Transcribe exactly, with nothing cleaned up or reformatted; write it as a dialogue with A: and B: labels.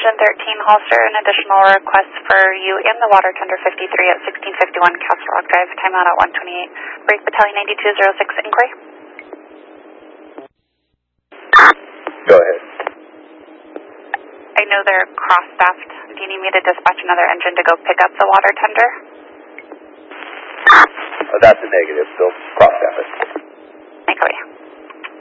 A: Engine thirteen, Holster, an additional request for you in the water tender fifty-three at sixteen fifty-one Castle Rock Drive, timeout at one twenty-eight. Break Battalion ninety-two oh six, inquiry.
B: Go ahead.
A: I know they're cross-staffed. Do you need me to dispatch another engine to go pick up the water tender?
B: Oh, that's a negative, so cross-staff it.